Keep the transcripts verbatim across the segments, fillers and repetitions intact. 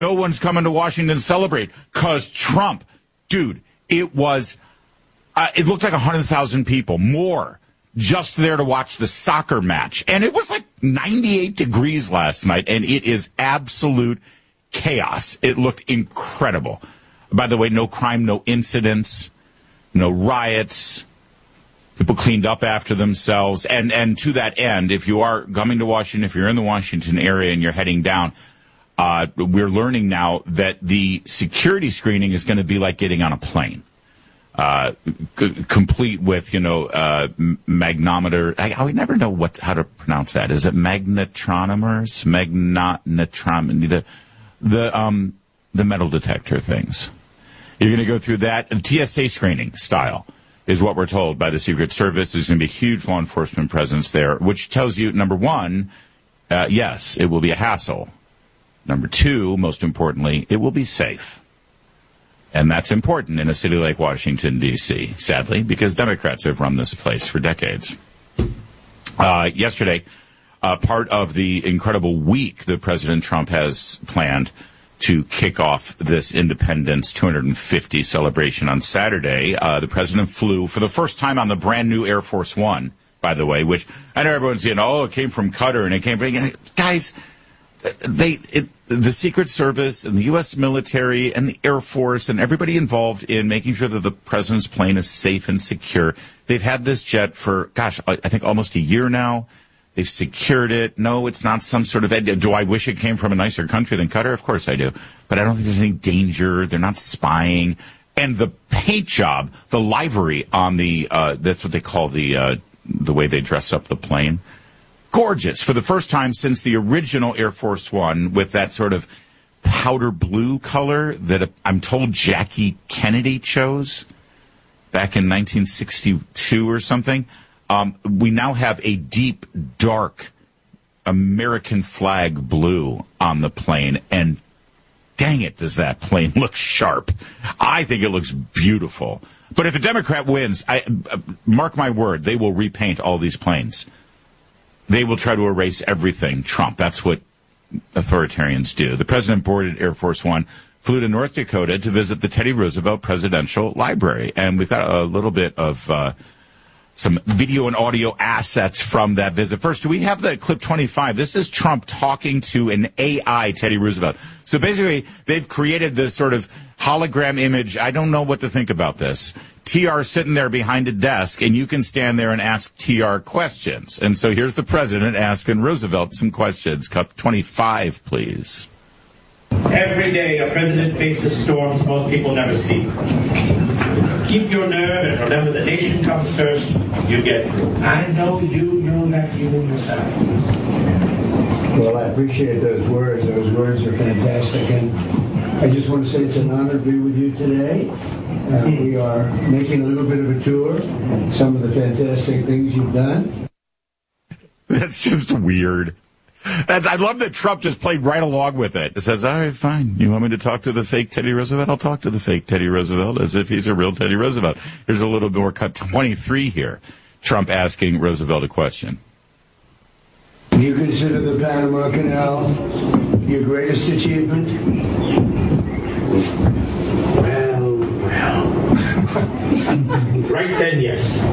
No one's coming to Washington to celebrate because Trump. Dude, it was, uh, it looked like one hundred thousand people, more, just there to watch the soccer match. And it was like ninety-eight degrees last night, and it is absolute chaos. It looked incredible. By the way, no crime, no incidents, no riots. People cleaned up after themselves. And, and to that end, if you are coming to Washington, if you're in the Washington area and you're heading down, uh, we're learning now that the security screening is going to be like getting on a plane. Uh, c- complete with, you know, uh, magnometer. I, I would never know what, how to pronounce that. Is it magnetronomers? Magnetron, the, the, um, the metal detector things. You're going to go through that. T S A screening style is what we're told by the Secret Service. There's going to be a huge law enforcement presence there, which tells you, number one, uh, yes, it will be a hassle. Number two, most importantly, it will be safe. And that's important in a city like Washington, D C, sadly, because Democrats have run this place for decades. Uh, yesterday, uh, part of the incredible week that President Trump has planned to kick off this Independence two hundred fifty celebration on Saturday, uh, the president flew for the first time on the brand new Air Force One, by the way, which I know everyone's saying, oh, it came from Qatar and it came from, guys, they, it, the Secret Service and the U S military and the Air Force and everybody involved in making sure that the president's plane is safe and secure. They've had this jet for, gosh, I think almost a year now. They've secured it. No, it's not some sort of, do I wish it came from a nicer country than Qatar? Of course I do. But I don't think there's any danger. They're not spying. And the paint job, the livery on the, uh, that's what they call the, uh, the way they dress up the plane. Gorgeous. For the first time since the original Air Force One with that sort of powder blue color that I'm told Jackie Kennedy chose back in nineteen sixty-two or something. Um, we now have a deep, dark American flag blue on the plane, and dang it, does that plane look sharp. I think it looks beautiful. But if a Democrat wins, I, uh, mark my word, they will repaint all these planes. They will try to erase everything Trump. That's what authoritarians do. The president boarded Air Force One, flew to North Dakota to visit the Teddy Roosevelt Presidential Library. And we've got a little bit of uh, some video and audio assets from that visit. First, do we have the clip twenty-five? This is Trump talking to an A I Teddy Roosevelt. So basically, they've created this sort of hologram image. I don't know what to think about this. T R sitting there behind a desk, and you can stand there and ask T R questions. And so here's the president asking Roosevelt some questions. Cup twenty-five, please. Every day a president faces storms most people never see. Keep your nerve and remember the nation comes first. You get through. I know you know that feeling yourself. Well, I appreciate those words. Those words are fantastic. And I just want to say it's an honor to be with you today. Uh, we are making a little bit of a tour, some of the fantastic things you've done. That's just weird. That's, I love that Trump just played right along with it. It says, all right, fine. You want me to talk to the fake Teddy Roosevelt? I'll talk to the fake Teddy Roosevelt as if he's a real Teddy Roosevelt. Here's a little more cut twenty-three here. Trump asking Roosevelt a question. Do you consider the Panama Canal your greatest achievement? Well, well. Right then, yes.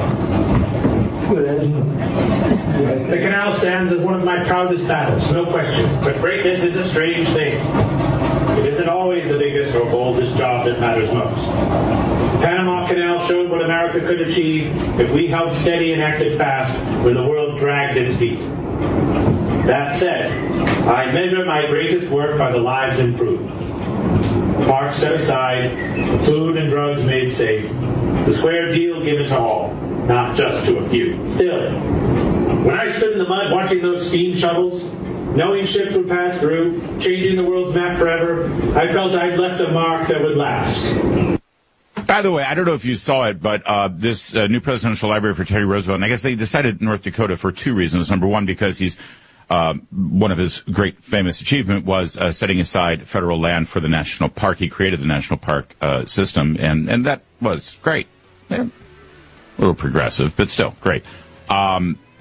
The canal stands as one of my proudest battles, no question. But greatness is a strange thing. It isn't always the biggest or boldest job that matters most. The Panama Canal showed what America could achieve if we held steady and acted fast when the world dragged its feet. That said, I measure my greatest work by the lives improved. Parks set aside, food and drugs made safe, the square deal given to all, not just to a few. Still, when I stood in the mud watching those steam shovels, knowing ships would pass through, changing the world's map forever, I felt I'd left a mark that would last. By the way, I don't know if you saw it, but uh, this uh, new presidential library for Teddy Roosevelt, and I guess they decided North Dakota for two reasons. Number one, because he's uh, one of his great famous achievement was uh, setting aside federal land for the national park. He created the national park uh, system, and, and that was great. Yeah. A little progressive, but still great. Um,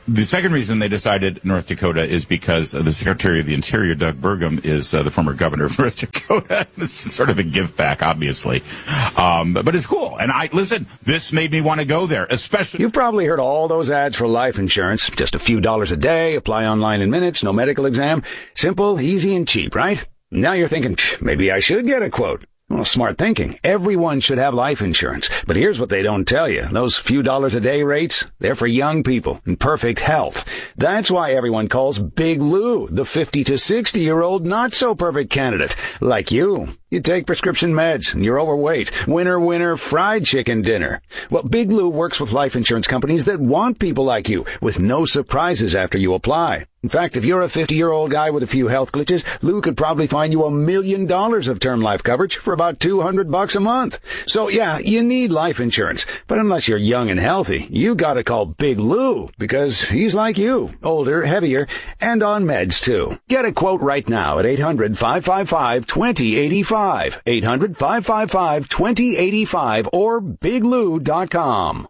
The second reason they decided North Dakota is because uh, the Secretary of the Interior, Doug Burgum, is uh, the former governor of North Dakota. This is sort of a give back, obviously. Um, but it's cool. And I, listen, this made me want to go there, especially. You've probably heard all those ads for life insurance. Just a few dollars a day, apply online in minutes, no medical exam. Simple, easy, and cheap, right? Now you're thinking, maybe I should get a quote. Well, smart thinking. Everyone should have life insurance. But here's what they don't tell you. Those few dollars a day rates, they're for young people in perfect health. That's why everyone calls Big Lou the fifty to sixty year old not so perfect candidate. Like you. You take prescription meds and you're overweight. Winner, winner, fried chicken dinner. Well, Big Lou works with life insurance companies that want people like you with no surprises after you apply. In fact, if you're a fifty-year-old guy with a few health glitches, Lou could probably find you a million dollars of term life coverage for about two hundred bucks a month. So yeah, you need life insurance. But unless you're young and healthy, you gotta call Big Lou because he's like you, older, heavier, and on meds too. Get a quote right now at eight hundred, five five five, two zero eight five. eight hundred, five five five, two zero eight five or big lou dot com.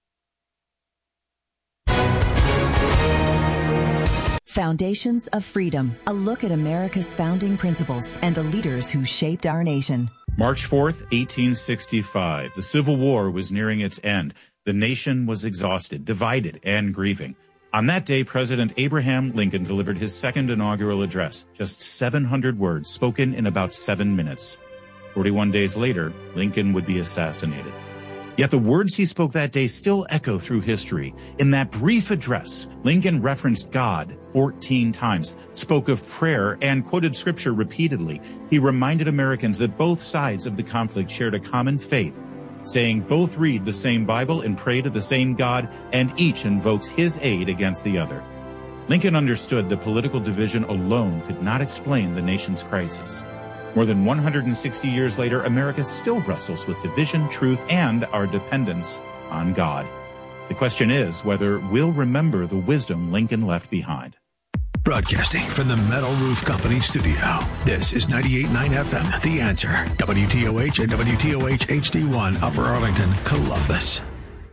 Foundations of Freedom, a look at America's founding principles and the leaders who shaped our nation. March fourth, eighteen sixty-five. The Civil War was nearing its end. The nation was exhausted, divided, and grieving. On that day, President Abraham Lincoln delivered his second inaugural address, just seven hundred words spoken in about seven minutes. forty-one days later, Lincoln would be assassinated. Yet the words he spoke that day still echo through history. In that brief address, Lincoln referenced God fourteen times, spoke of prayer, and quoted scripture repeatedly. He reminded Americans that both sides of the conflict shared a common faith, saying both read the same Bible and pray to the same God, and each invokes his aid against the other. Lincoln understood that political division alone could not explain the nation's crisis. More than one hundred sixty years later, America still wrestles with division, truth, and our dependence on God. The question is whether we'll remember the wisdom Lincoln left behind. Broadcasting from the Metal Roof Company studio, this is ninety-eight point nine F M, The Answer, W T O H and W T O H H D one, Upper Arlington, Columbus.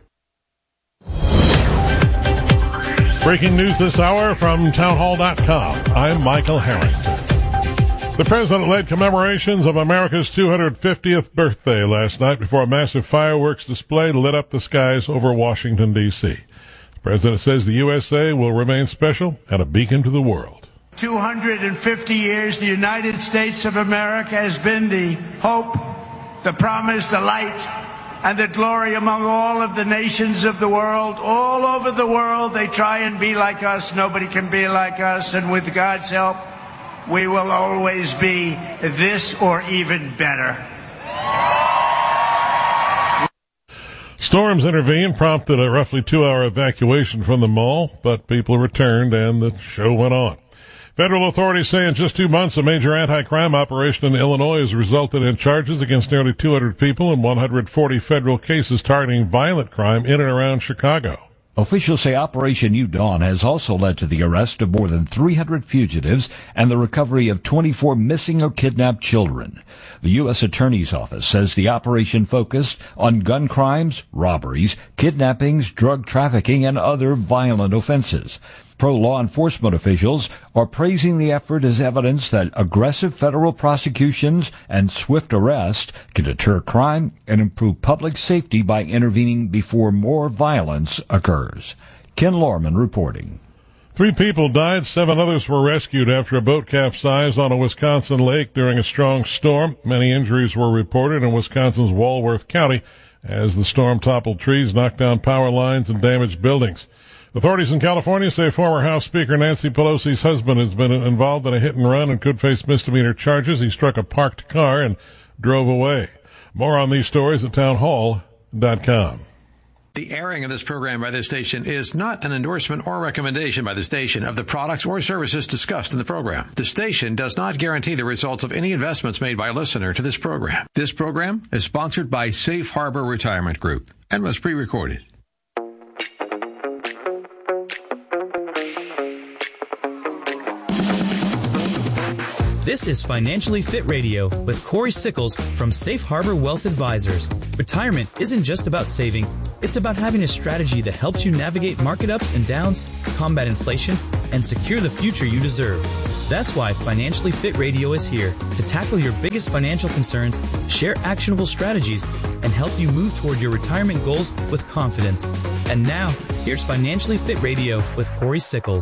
Breaking news this hour from townhall dot com. I'm Michael Harrington. The president led commemorations of America's two hundred fiftieth birthday last night before a massive fireworks display lit up the skies over Washington, D C The president says the U S A will remain special and a beacon to the world. two hundred fifty years, the United States of America has been the hope, the promise, the light, and the glory among all of the nations of the world. All over the world, they try and be like us. Nobody can be like us, and with God's help, we will always be this or even better. Storms intervened, prompted a roughly two-hour evacuation from the mall, but people returned and the show went on. Federal authorities say in just two months, a major anti-crime operation in Illinois has resulted in charges against nearly two hundred people and one hundred forty federal cases targeting violent crime in and around Chicago. Officials say Operation New Dawn has also led to the arrest of more than three hundred fugitives and the recovery of twenty-four missing or kidnapped children. The U S Attorney's Office says the operation focused on gun crimes, robberies, kidnappings, drug trafficking, and other violent offenses. Pro-law enforcement officials are praising the effort as evidence that aggressive federal prosecutions and swift arrest can deter crime and improve public safety by intervening before more violence occurs. Ken Lorman reporting. Three people died, seven others were rescued after a boat capsized on a Wisconsin lake during a strong storm. Many injuries were reported in Wisconsin's Walworth County as the storm toppled trees, knocked down power lines, and damaged buildings. Authorities in California say former House Speaker Nancy Pelosi's husband has been involved in a hit and run and could face misdemeanor charges. He struck a parked car and drove away. More on these stories at townhall dot com. The airing of this program by this station is not an endorsement or recommendation by the station of the products or services discussed in the program. The station does not guarantee the results of any investments made by a listener to this program. This program is sponsored by Safe Harbor Retirement Group and was pre-recorded. This is Financially Fit Radio with Corey Sickles from Safe Harbor Wealth Advisors. Retirement isn't just about saving, It's about having a strategy that helps you navigate market ups and downs, combat inflation, and secure the future you deserve. That's why Financially Fit Radio is here to tackle your biggest financial concerns, share actionable strategies, and help you move toward your retirement goals with confidence. And now, here's Financially Fit Radio with Corey Sickles.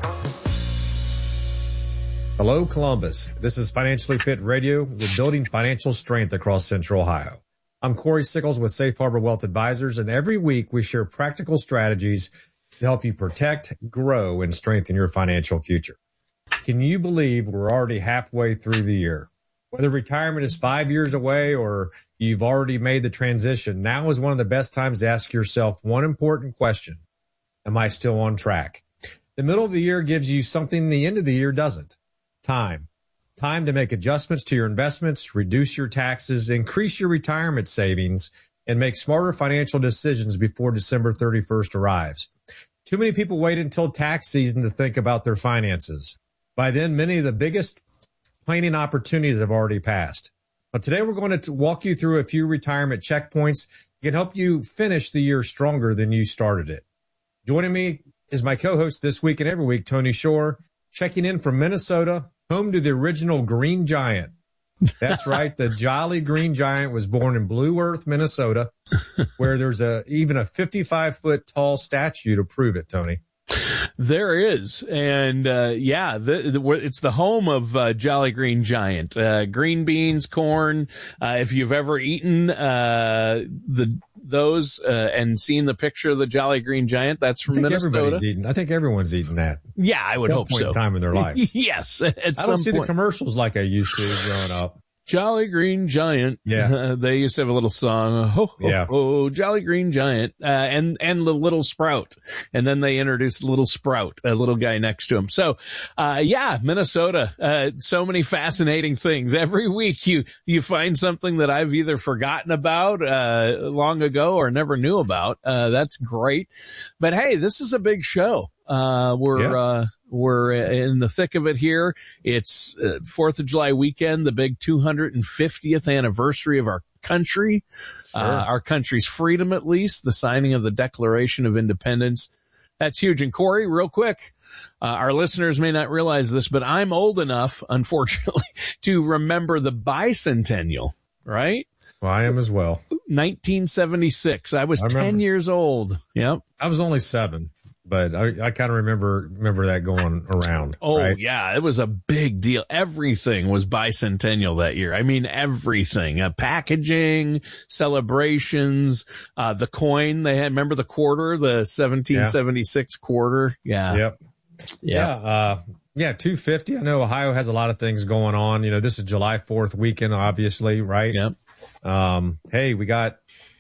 Hello, Columbus. This is Financially Fit Radio. We're building financial strength across Central Ohio. I'm Corey Sickles with Safe Harbor Wealth Advisors, and every week we share practical strategies to help you protect, grow, and strengthen your financial future. Can you believe we're already halfway through the year? Whether retirement is five years away or you've already made the transition, now is one of the best times to ask yourself one important question. Am I still on track? The middle of the year gives you something the end of the year doesn't. Time. Time to make adjustments to your investments, reduce your taxes, increase your retirement savings, and make smarter financial decisions before December thirty-first arrives. Too many people wait until tax season to think about their finances. By then, many of the biggest planning opportunities have already passed. But today we're going to walk you through a few retirement checkpoints that can help you finish the year stronger than you started it. Joining me is my co-host this week and every week, Tony Shore, checking in from Minnesota, home to the original Green Giant. That's right. The Jolly Green Giant was born in Blue Earth, Minnesota, where there's a even a fifty-five foot tall statue to prove it, Tony. There is. And, uh, yeah, the, the, it's the home of uh, Jolly Green Giant. Uh, green beans, corn. Uh, if you've ever eaten uh, the those uh, and seen the picture of the Jolly Green Giant, that's from I think Minnesota. Everybody's eating. I think everyone's eating that. Yeah, I would At hope point so. In time in their life. Yes, at I some don't see point. the commercials like I used to growing up. Jolly Green Giant. Yeah. Uh, they used to have a little song. Ho, ho, yeah. ho, Jolly Green Giant. Uh, and, and the little Sprout. And then they introduced little Sprout, a little guy next to him. So, uh, yeah, Minnesota, uh, so many fascinating things. Every week you, you find something that I've either forgotten about, uh, long ago or never knew about. Uh, that's great. But hey, this is a big show. Uh, we're, yeah. uh, we're in the thick of it here. It's uh, fourth of July weekend, the big two hundred fiftieth anniversary of our country, sure. uh, our country's freedom, at least the signing of the Declaration of Independence. That's huge. And Corey, real quick, uh, our listeners may not realize this, but I'm old enough, unfortunately, to remember the bicentennial, right? Well, I am as well. nineteen seventy-six. I was I ten years old. Yep. I was only seven. But I, I kind of remember remember that going around. Oh, right? yeah. It was a big deal. Everything was bicentennial that year. I mean, everything. Uh, packaging, celebrations, uh, the coin. They had, remember the quarter, the seventeen seventy-six yeah. quarter? Yeah. Yep. Yeah. Yeah. Uh, yeah, two fifty. I know Ohio has a lot of things going on. You know, this is July fourth weekend, obviously, right? Yep. Um, hey, we got,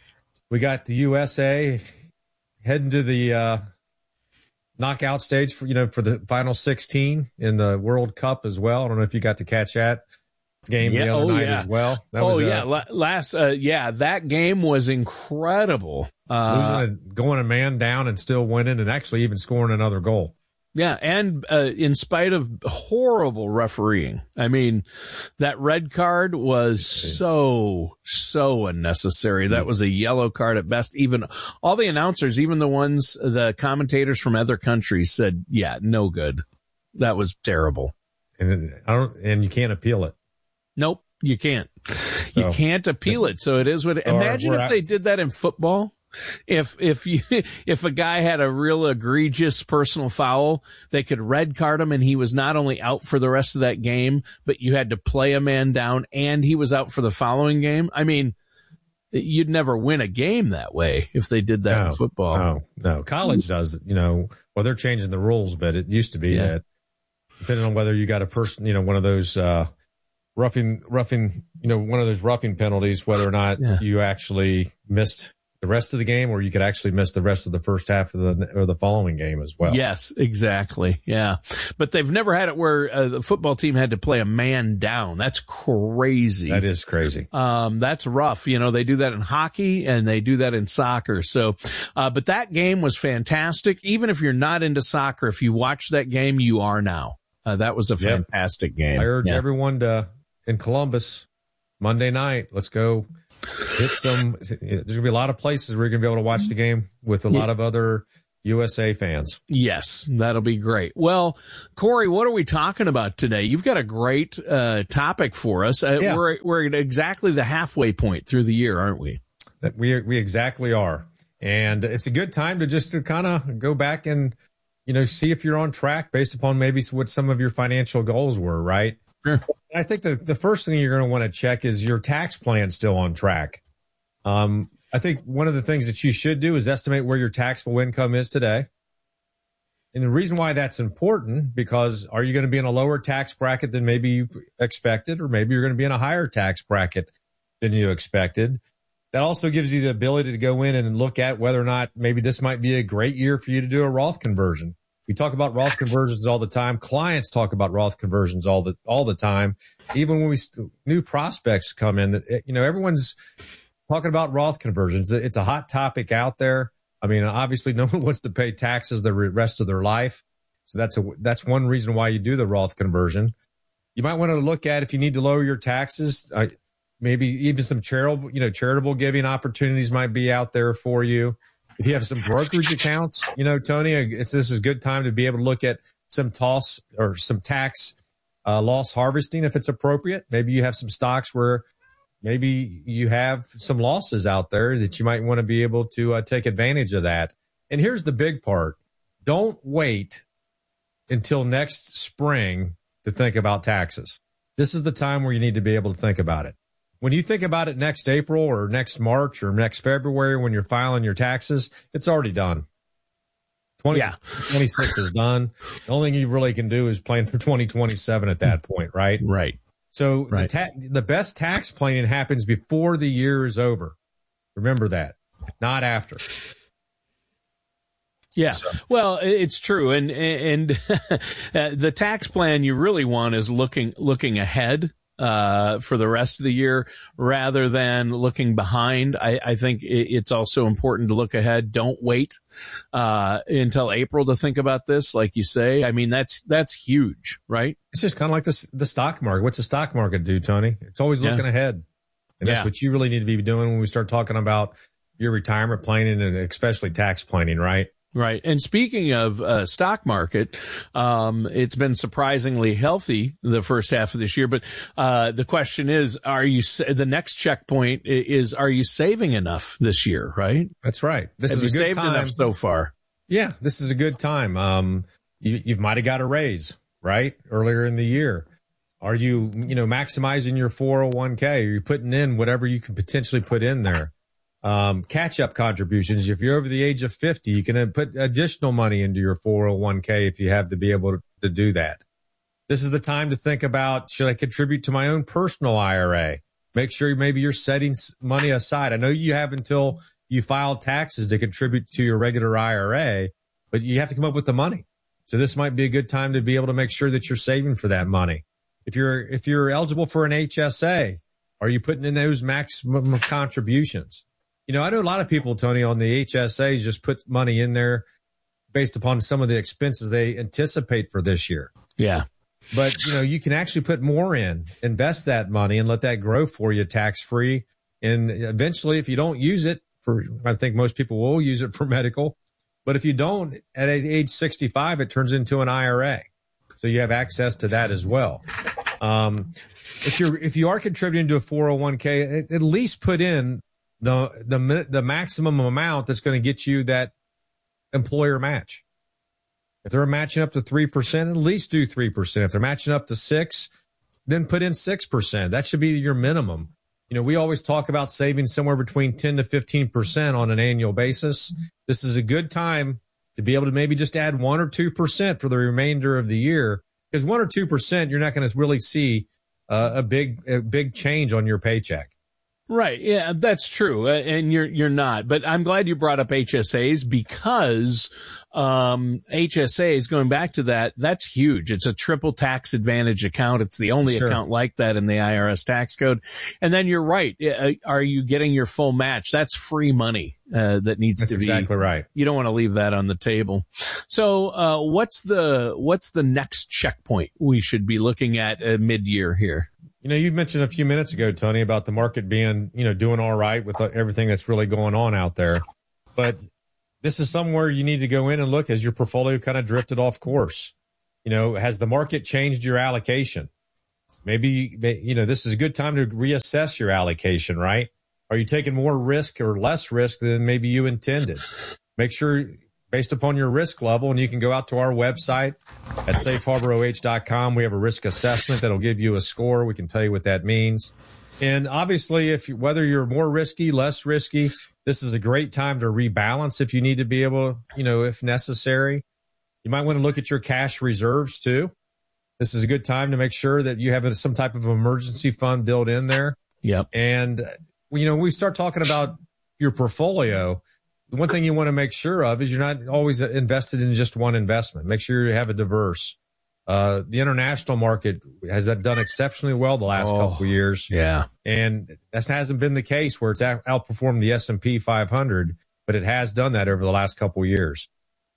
we got the U S A heading to the, uh, knockout stage for, you know, for the final sixteen in the World Cup as well. I don't know if you got to catch that game yeah, the other oh, night yeah. as well. That oh was, yeah. Uh, Last, uh, yeah, that game was incredible. Uh, losing a, going a man down and still winning and actually even scoring another goal. Yeah, and uh, in spite of horrible refereeing. I mean, that red card was so, so unnecessary. That was a yellow card at best. Even all the announcers, even the ones, the commentators from other countries said, yeah, no good. That was terrible. And I don't, and you can't appeal it. Nope, you can't. So, you can't appeal it. So it is what, imagine if at, they did that in football. If, if you, if a guy had a real egregious personal foul, they could red card him and he was not only out for the rest of that game, but you had to play a man down and he was out for the following game. I mean, you'd never win a game that way if they did that no, in football. No, no. College does, you know, well, they're changing the rules, but it used to be yeah. that depending on whether you got a person, you know, one of those, uh, roughing, roughing, you know, one of those roughing penalties, whether or not yeah. you actually missed the rest of the game, or you could actually miss the rest of the first half of the or the following game as well. Yes, exactly. Yeah, but they've never had it where uh, the football team had to play a man down. That's crazy. That is crazy. Um, that's rough. You know, they do that in hockey and they do that in soccer. So, uh, but that game was fantastic. Even if you're not into soccer, if you watch that game, you are now. Uh, that was a fantastic yep. game. I urge yeah. everyone to in Columbus Monday night. Let's go. hit some. There's going to be a lot of places where you're going to be able to watch the game with a lot of other U S A fans. Yes, that'll be great. Well, Corey, what are we talking about today? You've got a great uh, topic for us. Uh, Yeah. We're we're at exactly the halfway point through the year, aren't we? That we we exactly are, and it's a good time to just to kind of go back and you know see if you're on track based upon maybe what some of your financial goals were. Right. Sure. I think the the first thing you're going to want to check is your tax plan still on track. Um. I think one of the things that you should do is estimate where your taxable income is today. And the reason why that's important, because are you going to be in a lower tax bracket than maybe you expected, or maybe you're going to be in a higher tax bracket than you expected? That also gives you the ability to go in and look at whether or not maybe this might be a great year for you to do a Roth conversion. We talk about Roth conversions all the time. Clients talk about Roth conversions all the, all the time. Even when we, new prospects come in, that, you know, everyone's talking about Roth conversions. It's a hot topic out there. I mean, obviously no one wants to pay taxes the rest of their life. So that's a, that's one reason why you do the Roth conversion. You might want to look at if you need to lower your taxes, uh, maybe even some charitable, you know, charitable giving opportunities might be out there for you. If you have some brokerage accounts, you know, Tony, it's, this is a good time to be able to look at some toss or some tax uh, loss harvesting if it's appropriate. Maybe you have some stocks where maybe you have some losses out there that you might want to be able to uh, take advantage of that. And here's the big part. Don't wait until next spring to think about taxes. This is the time where you need to be able to think about it. When you think about it next April or next March or next February when you're filing your taxes, it's already done. twenty, yeah. twenty-six is done. The only thing you really can do is plan for twenty twenty-seven at that point, right? Right. So right. the, ta- the best tax planning happens before the year is over. Remember that, not after. Yeah, so. Well, it's true, and and the tax plan you really want is looking looking ahead uh, for the rest of the year rather than looking behind. I, I think it's also important to look ahead. Don't wait uh, until April to think about this, like you say. I mean, that's that's huge, right? It's just kind of like the the stock market. What's the stock market do, Tony? It's always looking yeah. ahead, and that's yeah. what you really need to be doing when we start talking about your retirement planning and especially tax planning, right? Right. And speaking of uh, stock market, um, it's been surprisingly healthy the first half of this year. But uh, the question is, are you the next checkpoint is, are you saving enough this year? Right. That's right. This Have is you a good saved time enough so far. Yeah, this is a good time. Um, you, you might have got a raise, right, earlier in the year. Are you, you know, maximizing your four oh one k? Are you putting in whatever you can potentially put in there? Um, catch-up contributions. If you're over the age of fifty, you can put additional money into your four oh one k if you have to be able to, to do that. This is the time to think about, should I contribute to my own personal I R A? Make sure maybe you're setting money aside. I know you have until you file taxes to contribute to your regular I R A, but you have to come up with the money. So this might be a good time to be able to make sure that you're saving for that money. If you're, if you're eligible for an H S A, are you putting in those maximum contributions? You know, I know a lot of people, Tony, on the H S A just put money in there based upon some of the expenses they anticipate for this year. Yeah. But, you know, you can actually put more in, invest that money and let that grow for you tax free. And eventually, if you don't use it for, I think most people will use it for medical. But if you don't, at age sixty-five, it turns into an I R A. So you have access to that as well. Um, if you're, if you are contributing to a four oh one k, at least put in the, the, the maximum amount that's going to get you that employer match. If they're matching up to three percent, at least do three percent. If they're matching up to six, then put in six percent. That should be your minimum. You know, we always talk about saving somewhere between ten to fifteen percent on an annual basis. This is a good time to be able to maybe just add one or two percent for the remainder of the year, because one or two percent, you're not going to really see uh, a big, a big change on your paycheck. Right. Yeah, that's true. Uh, and you're, you're not, but I'm glad you brought up H S As because, um, H S As, going back to that, that's huge. It's a triple tax advantage account. It's the only sure. account like that in the I R S tax code. And then you're right. Uh, are you getting your full match? That's free money, uh, that needs that's to be. That's exactly right. You don't want to leave that on the table. So, uh, what's the, what's the next checkpoint we should be looking at uh, mid-year here? You know, you mentioned a few minutes ago, Tony, about the market being, you know, doing all right with everything that's really going on out there. But this is somewhere you need to go in and look as your portfolio kind of drifted off course. You know, has the market changed your allocation? Maybe, you know, this is a good time to reassess your allocation, right? Are you taking more risk or less risk than maybe you intended? Make sure based upon your risk level, and you can go out to our website at safe harbor O H dot com. We have a risk assessment that'll give you a score. We can tell you what that means. And obviously, if you, whether you're more risky, less risky, this is a great time to rebalance if you need to be able, you know, if necessary. You might want to look at your cash reserves too. This is a good time to make sure that you have some type of emergency fund built in there. Yep. And, you know, we start talking about your portfolio. The one thing you want to make sure of is you're not always invested in just one investment. Make sure you have a diverse. Uh, the international market has done exceptionally well the last oh, couple of years. Yeah. And that hasn't been the case where it's outperformed the S and P five hundred, but it has done that over the last couple of years.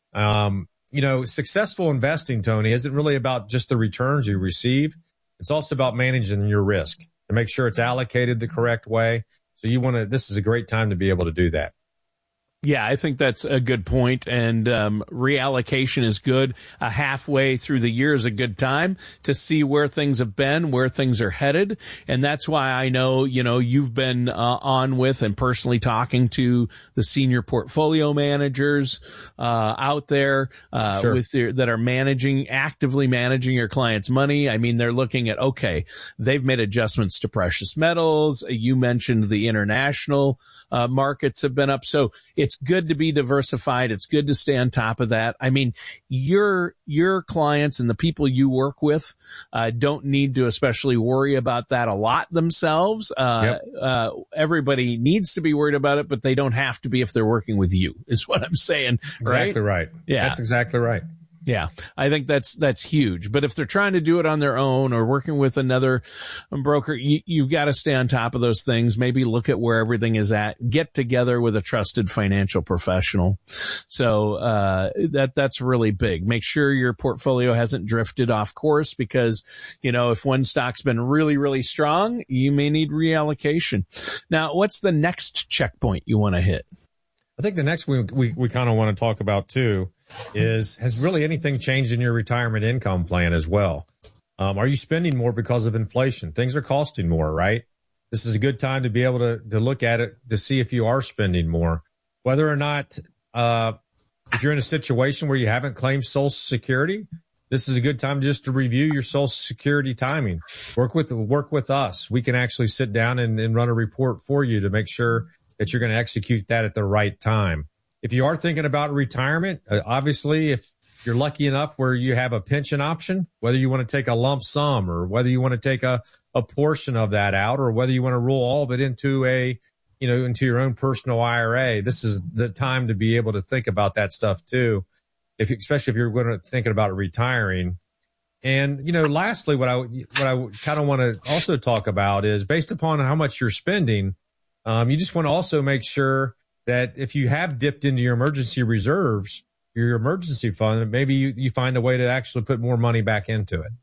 Um, you know, successful investing, Tony, isn't really about just the returns you receive. It's also about managing your risk to make sure it's allocated the correct way. So you want to, this is a great time to be able to do that. Yeah, I think that's a good point, and um, reallocation is good. Uh, halfway through the year is a good time to see where things have been, where things are headed, and that's why I know, you know, you've been uh, on with and personally talking to the senior portfolio managers uh, out there uh, sure. with their, that are managing, actively managing your clients' money. I mean, they're looking at, okay, they've made adjustments to precious metals. You mentioned the international uh, markets have been up, so it's It's good to be diversified. It's good to stay on top of that. I mean, your your clients and the people you work with uh, don't need to especially worry about that a lot themselves. Uh, yep. uh, everybody needs to be worried about it, but they don't have to be if they're working with you, is what I'm saying. Exactly right. right. Yeah, that's exactly right. Yeah, I think that's that's huge. But if they're trying to do it on their own or working with another broker, you, you've got to stay on top of those things. Maybe look at where everything is at. Get together with a trusted financial professional. So uh that that's really big. Make sure your portfolio hasn't drifted off course because, you know, if one stock's been really, really strong, you may need reallocation. Now, what's the next checkpoint you want to hit? I think the next we we, we kind of want to talk about too is, has really anything changed in your retirement income plan as well? Um, are you spending more because of inflation? Things are costing more, right? This is a good time to be able to, to look at it to see if you are spending more. Whether or not, uh, if you're in a situation where you haven't claimed Social Security, this is a good time just to review your Social Security timing. Work with, work with us. We can actually sit down and, and run a report for you to make sure that you're going to execute that at the right time. If you are thinking about retirement, uh, obviously, if you're lucky enough where you have a pension option, whether you want to take a lump sum or whether you want to take a, a portion of that out or whether you want to roll all of it into a, you know, into your own personal I R A, this is the time to be able to think about that stuff too. If, especially if you're going to thinking about retiring. And, you know, lastly, what I, what I kind of want to also talk about is based upon how much you're spending, um, you just want to also make sure that if you have dipped into your emergency reserves, your emergency fund, maybe you, you find a way to actually put more money back into it.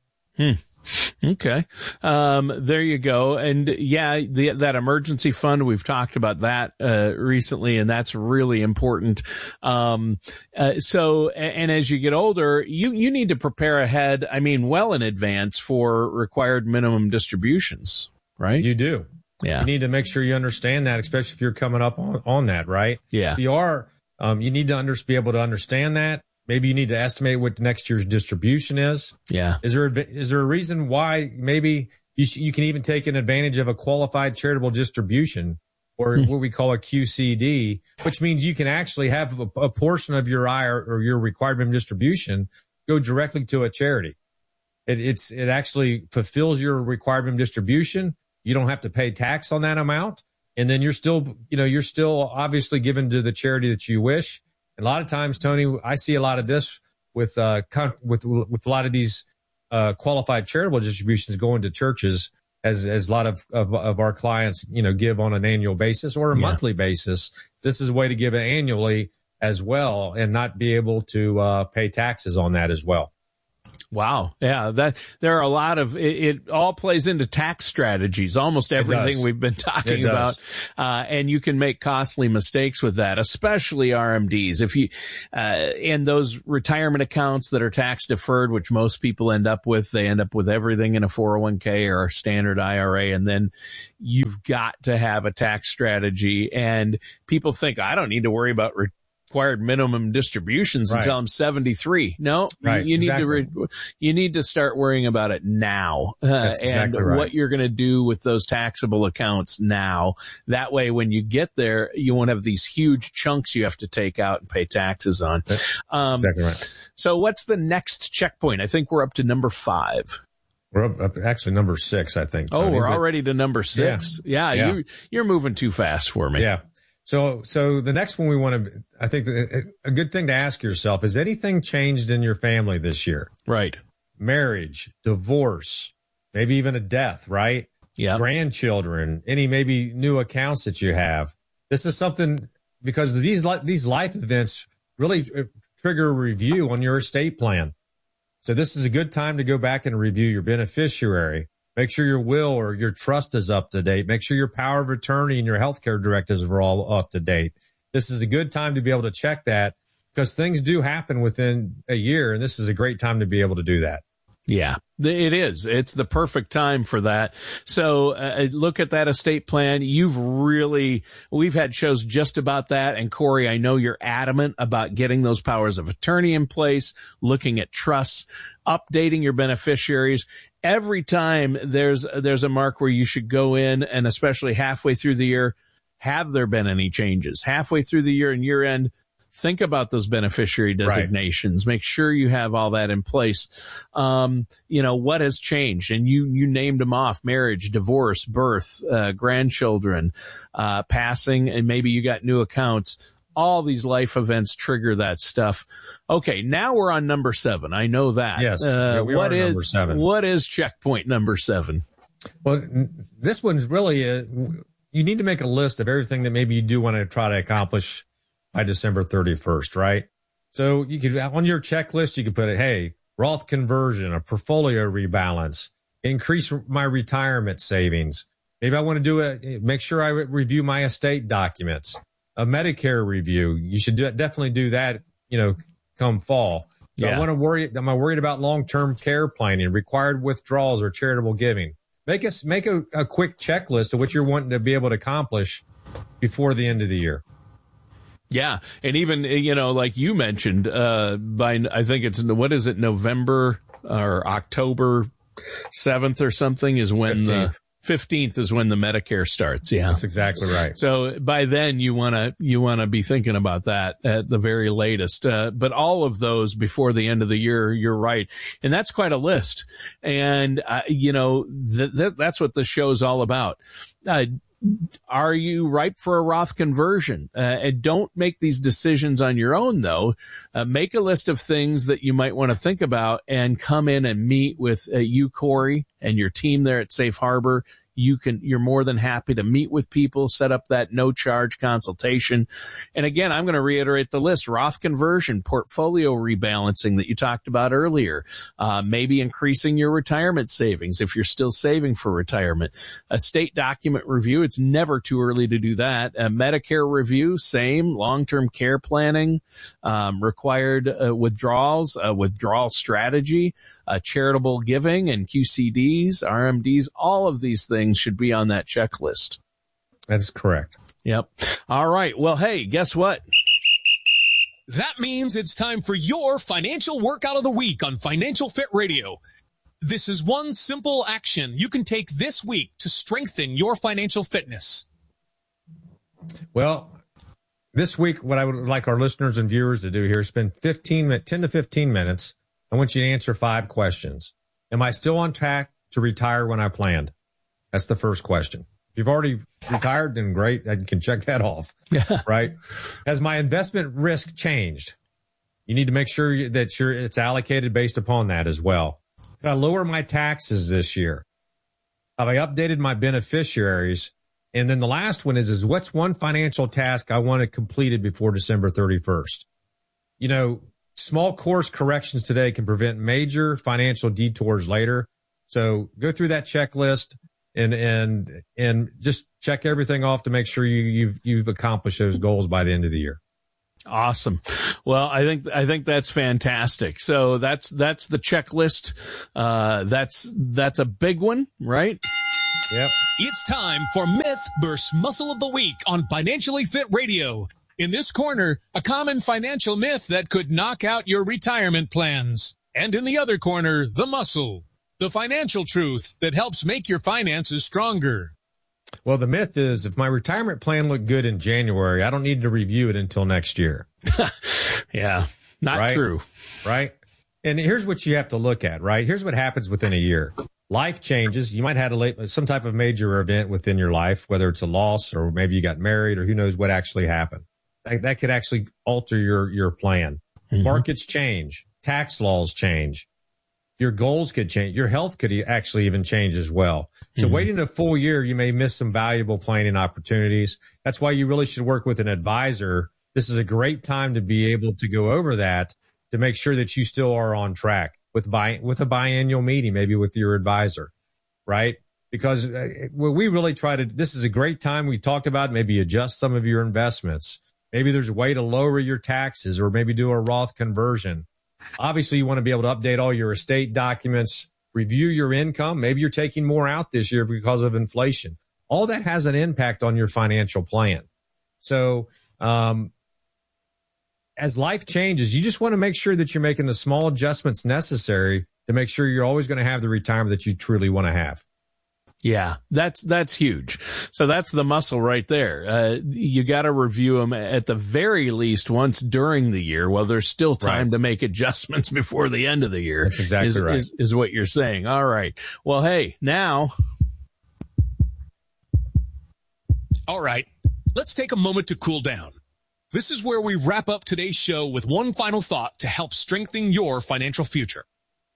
Hmm. Okay. Um, there you go. And yeah, the, that emergency fund, we've talked about that, uh, recently, and that's really important. Um, uh, so, and as you get older, you, you need to prepare ahead. I mean, well in advance for required minimum distributions, right? You do. Yeah. You need to make sure you understand that, especially if you're coming up on, on that, right? Yeah. If you are, um, you need to under, be able to understand that. Maybe you need to estimate what next year's distribution is. Yeah. Is there, is there a reason why maybe you sh- you can even take an advantage of a qualified charitable distribution or what we call a Q C D, which means you can actually have a, a portion of your I R or your required minimum distribution go directly to a charity. It, it's, it actually fulfills your required minimum distribution. You don't have to pay tax on that amount. And then you're still, you know, you're still obviously given to the charity that you wish. And a lot of times, Tony, I see a lot of this with, uh, con- with, with a lot of these, uh, qualified charitable distributions going to churches as, as a lot of, of, of our clients, you know, give on an annual basis or a yeah. monthly basis. This is a way to give it annually as well and not be able to, uh, pay taxes on that as well. Wow. Yeah, that there are a lot of it, it all plays into tax strategies, almost everything we've been talking about. Uh, and you can make costly mistakes with that, especially R M Ds. If you, uh, and those retirement accounts that are tax deferred, which most people end up with, they end up with everything in a four oh one k or a standard I R A. And then you've got to have a tax strategy. And people think, I don't need to worry about re- required minimum distributions right. until I'm seventy-three. No, right. you, you exactly. need to, re- you need to start worrying about it now. Uh, That's exactly and right. what you're going to do with those taxable accounts now. That way, when you get there, you won't have these huge chunks you have to take out and pay taxes on. That's um, exactly right. So what's the next checkpoint? I think we're up to number five. We're up, up actually number six, I think. Tony, oh, we're but, already to number six. Yeah. Yeah, yeah. You, you're moving too fast for me. Yeah. So, so the next one we want to, I think a good thing to ask yourself is anything changed in your family this year? Right. Marriage, divorce, maybe even a death, right? Yeah. Grandchildren, any maybe new accounts that you have. This is something because these, these life events really trigger a review on your estate plan. So this is a good time to go back and review your beneficiary. Make sure your will or your trust is up to date. Make sure your power of attorney and your healthcare directives are all up to date. This is a good time to be able to check that because things do happen within a year, and this is a great time to be able to do that. Yeah, it is. It's the perfect time for that. So uh, look at that estate plan. You've really, we've had shows just about that. And Corey, I know you're adamant about getting those powers of attorney in place, looking at trusts, updating your beneficiaries. Every time there's, there's a mark where you should go in, and especially halfway through the year, have there been any changes? Halfway through the year and year end, think about those beneficiary designations. Right. Make sure you have all that in place. Um, you know, what has changed? And you, you named them off: marriage, divorce, birth, uh, grandchildren, uh, passing, and maybe you got new accounts. All these life events trigger that stuff. Okay. Now we're on number seven. I know that. Yes. Uh, yeah, we what are is, number seven. What is checkpoint number seven? Well, this one's really a, you need to make a list of everything that maybe you do want to try to accomplish by December thirty-first, right? So you could, on your checklist, you could put it, hey, Roth conversion, a portfolio rebalance, increase my retirement savings. Maybe I want to do it, make sure I review my estate documents, a Medicare review. You should do, definitely do that, you know, come fall. So Yeah. I want to worry, am I worried about long-term care planning, required withdrawals, or charitable giving? Make us, make a, a quick checklist of what you're wanting to be able to accomplish before the end of the year. Yeah. And even, you know, like you mentioned, uh, by, I think it's, what is it, November or October seventh or something is when fifteenth. the fifteenth is when the Medicare starts. Yeah. That's exactly right. So by then you want to, you want to be thinking about that at the very latest. Uh, but all of those before the end of the year, you're right. And that's quite a list. And, uh, you know, th- th- that's what the show's all about. Uh, Are you ripe for a Roth conversion? Uh, and don't make these decisions on your own, though. Uh, make a list of things that you might want to think about and come in and meet with uh, you, Corey, and your team there at Safe Harbor. You can, you're more than happy to meet with people, set up that no charge consultation. And again, I'm going to reiterate the list: Roth conversion, portfolio rebalancing that you talked about earlier, uh, maybe increasing your retirement savings if you're still saving for retirement, estate document review. It's never too early to do that. A Medicare review, same. Long-term care planning, um, required uh, withdrawals, uh, withdrawal strategy, uh, charitable giving and Q C Ds, R M Ds, all of these things should be on that checklist. That's correct. Yep. All right. Well, hey, guess what? That means it's time for your financial workout of the week on Financial Fit Radio. This is one simple action you can take this week to strengthen your financial fitness. Well, this week, what I would like our listeners and viewers to do here is spend fifteen, ten to fifteen minutes. I want you to answer five questions. Am I still on track to retire when I planned? That's the first question. If you've already retired, then great. I can check that off. Yeah. Right. Has my investment risk changed? You need to make sure that you're, it's allocated based upon that as well. Did I lower my taxes this year? Have I updated my beneficiaries? And then the last one is, is what's one financial task I want to completed before December thirty-first? You know, small course corrections today can prevent major financial detours later. So go through that checklist and, and, and just check everything off to make sure you, you've, you've accomplished those goals by the end of the year. Awesome. Well, I think, I think that's fantastic. So that's, that's the checklist. Uh, that's, that's a big one, right? Yep. It's time for Myth versus Muscle of the Week on Financially Fit Radio. In this corner, a common financial myth that could knock out your retirement plans. And in the other corner, the muscle, the financial truth that helps make your finances stronger. Well, the myth is if my retirement plan looked good in January, I don't need to review it until next year. Yeah, not right? true. Right. And here's what you have to look at, right? Here's what happens within a year. Life changes. You might have had a late, some type of major event within your life, whether it's a loss or maybe you got married or who knows what actually happened. That, that could actually alter your, your plan. Mm-hmm. Markets change. Tax laws change. Your goals could change. Your health could actually even change as well. So mm-hmm. waiting a full year, you may miss some valuable planning opportunities. That's why you really should work with an advisor. This is a great time to be able to go over that to make sure that you still are on track with bi- with a biannual meeting, maybe with your advisor, right? Because uh, we really try to, this is a great time. We talked about maybe adjust some of your investments. Maybe there's a way to lower your taxes or maybe do a Roth conversion. Obviously, you want to be able to update all your estate documents, review your income. Maybe you're taking more out this year because of inflation. All that has an impact on your financial plan. So, um, as life changes, you just want to make sure that you're making the small adjustments necessary to make sure you're always going to have the retirement that you truly want to have. Yeah, that's, that's huge. So that's the muscle right there. Uh, you got to review them at the very least once during the year. Well, there's still time right. to make adjustments before the end of the year. That's exactly is, right. Is, is what you're saying. All right. Well, hey, now. All right. Let's take a moment to cool down. This is where we wrap up today's show with one final thought to help strengthen your financial future.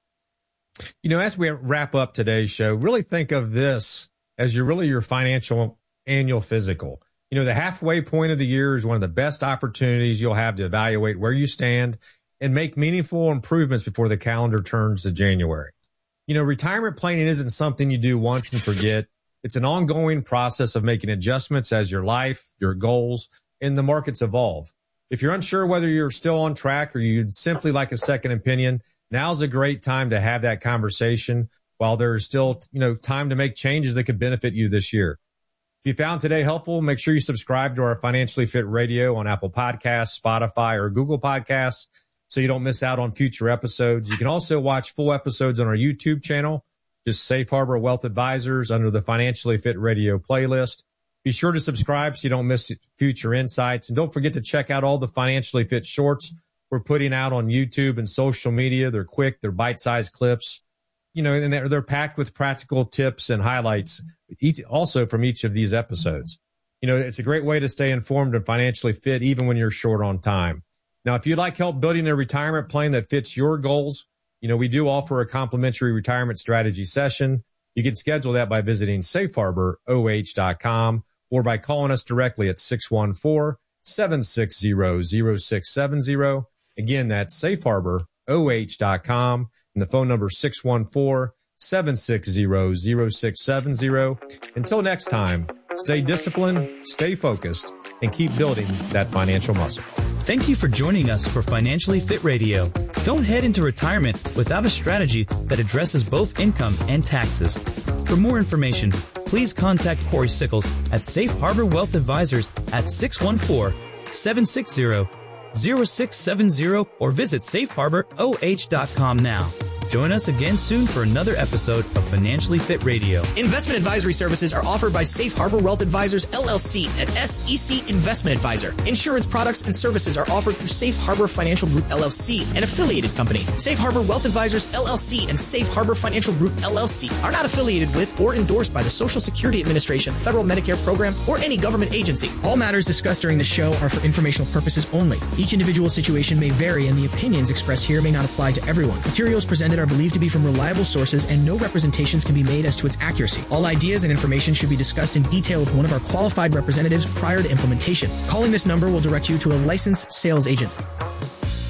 You know, as we wrap up today's show, really think of this as your really your financial annual physical. You know, the halfway point of the year is one of the best opportunities you'll have to evaluate where you stand and make meaningful improvements before the calendar turns to January. You know, retirement planning isn't something you do once and forget. It's an ongoing process of making adjustments as your life, your goals, and the markets evolve. If you're unsure whether you're still on track or you'd simply like a second opinion, now's a great time to have that conversation while there's still, you know, time to make changes that could benefit you this year. If you found today helpful, make sure you subscribe to our Financially Fit Radio on Apple Podcasts, Spotify, or Google Podcasts so you don't miss out on future episodes. You can also watch full episodes on our YouTube channel. Just Safe Harbor Wealth Advisors under the Financially Fit Radio playlist. Be sure to subscribe so you don't miss future insights. And don't forget to check out all the Financially Fit shorts we're putting out on YouTube and social media. They're quick. They're bite-sized clips, you know, and they're, they're packed with practical tips and highlights each, also from each of these episodes. You know, it's a great way to stay informed and financially fit even when you're short on time. Now, if you'd like help building a retirement plan that fits your goals, you know, we do offer a complimentary retirement strategy session. You can schedule that by visiting safe harbor o h dot com or by calling us directly at six one four, seven six zero, zero six seven zero. Again, that's safe harbor o h dot com and the phone number six one four, seven six zero, zero six seven zero. Until next time, stay disciplined, stay focused, and keep building that financial muscle. Thank you for joining us for Financially Fit Radio. Don't head into retirement without a strategy that addresses both income and taxes. For more information, please contact Corey Sickles at Safe Harbor Wealth Advisors at six one four, seven six zero, zero six seven zero or visit safe harbor o h dot com now. Join us again soon for another episode of Financially Fit Radio. Investment advisory services are offered by Safe Harbor Wealth Advisors, L L C, and S E C Investment Advisor. Insurance products and services are offered through Safe Harbor Financial Group, L L C, an affiliated company. Safe Harbor Wealth Advisors, L L C, and Safe Harbor Financial Group, L L C, are not affiliated with or endorsed by the Social Security Administration, Federal Medicare Program, or any government agency. All matters discussed during the show are for informational purposes only. Each individual situation may vary, and the opinions expressed here may not apply to everyone. Materials presented are believed to be from reliable sources, and no representations can be made as to its accuracy. All ideas and information should be discussed in detail with one of our qualified representatives prior to implementation. Calling this number will direct you to a licensed sales agent.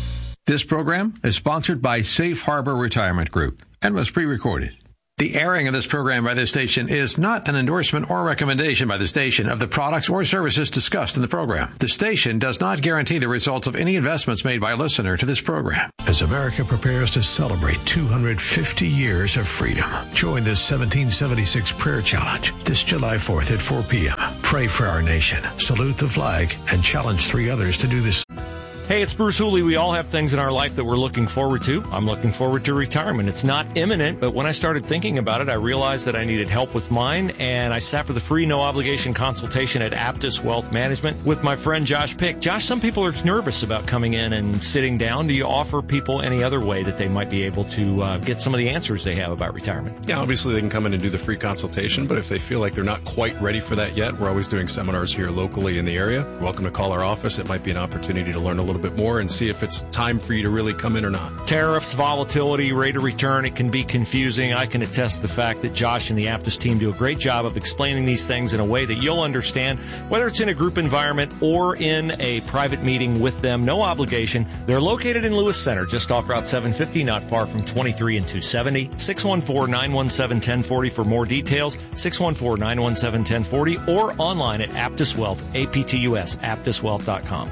This program is sponsored by Safe Harbor Retirement Group and was pre-recorded. The airing of this program by this station is not an endorsement or recommendation by the station of the products or services discussed in the program. The station does not guarantee the results of any investments made by a listener to this program. As America prepares to celebrate two hundred fifty years of freedom, join the seventeen seventy-six Prayer Challenge this July fourth at four p.m. Pray for our nation, salute the flag, and challenge three others to do this. Hey, it's Bruce Hooley. We all have things in our life that we're looking forward to. I'm looking forward to retirement. It's not imminent, but when I started thinking about it, I realized that I needed help with mine, and I sat for the free, no-obligation consultation at Aptus Wealth Management with my friend Josh Pick. Josh, some people are nervous about coming in and sitting down. Do you offer people any other way that they might be able to uh, get some of the answers they have about retirement? Yeah, obviously they can come in and do the free consultation, but if they feel like they're not quite ready for that yet, we're always doing seminars here locally in the area. You're welcome to call our office. It might be an opportunity to learn a little bit more and see if it's time for you to really come in or not. Tariffs, volatility, rate of return, it can be confusing. I can attest to the fact that Josh and the Aptus team do a great job of explaining these things in a way that you'll understand, whether it's in a group environment or in a private meeting with them. No obligation. They're located in Lewis Center, just off Route seven fifty, not far from twenty-three and two seventy. six one four, nine one seven, one zero four zero for more details. six one four, nine one seven, one zero four zero or online at Aptus Wealth, A P T U S, aptus wealth dot com.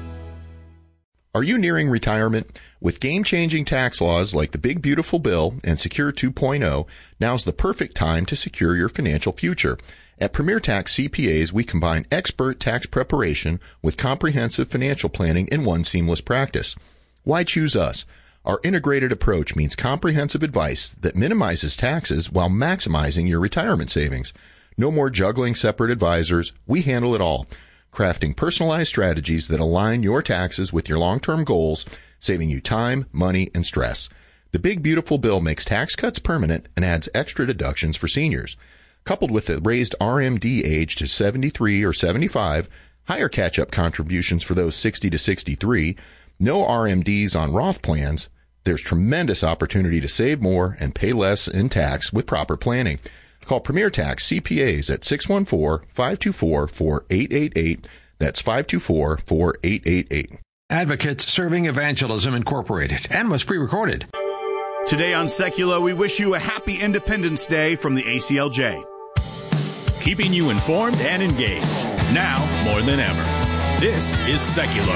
Are you nearing retirement? With game-changing tax laws like the Big Beautiful Bill and Secure two point oh, now's the perfect time to secure your financial future. At Premier Tax C P As, we combine expert tax preparation with comprehensive financial planning in one seamless practice. Why choose us? Our integrated approach means comprehensive advice that minimizes taxes while maximizing your retirement savings. No more juggling separate advisors. We handle it all, crafting personalized strategies that align your taxes with your long-term goals, saving you time, money, and stress. The Big Beautiful Bill makes tax cuts permanent and adds extra deductions for seniors. Coupled with the raised R M D age to seventy-three or seventy-five, higher catch-up contributions for those sixty to sixty-three, no R M Ds on Roth plans, there's tremendous opportunity to save more and pay less in tax with proper planning. Call Premier Tax C P As at six one four, five two four, four eight eight eight. That's five two four, four eight eight eight. Advocates Serving Evangelism Incorporated and was pre-recorded. Today on Seculo, we wish you a happy Independence Day from the A C L J. Keeping you informed and engaged, now more than ever. This is Seculo.